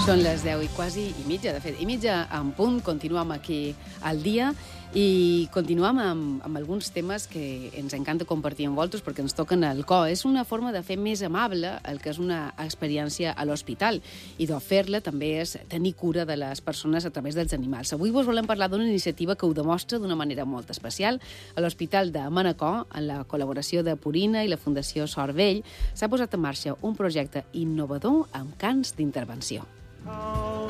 Són les 10 i quasi i mitja, de fet, i mitja en punt. Continuem aquí al dia i continuem amb alguns temes que ens encanta compartir amb vosaltres perquè ens toquen al cor. És una forma de fer més amable el que és una experiència a l'hospital i de fer-la també és tenir cura de les persones a través dels animals. Avui vos volem parlar d'una iniciativa que ho demostra d'una manera molt especial. A l'Hospital de Manacor, en la col·laboració de Purina i la Fundació Sort Vell, s'ha posat en marxa un projecte innovador amb cans d'intervenció.